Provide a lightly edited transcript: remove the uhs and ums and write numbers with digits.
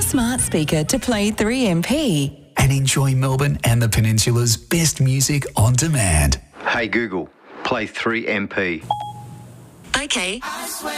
smart speaker to play 3MP. And enjoy Melbourne and the Peninsula's best music on demand. Hey Google, play 3MP. Okay.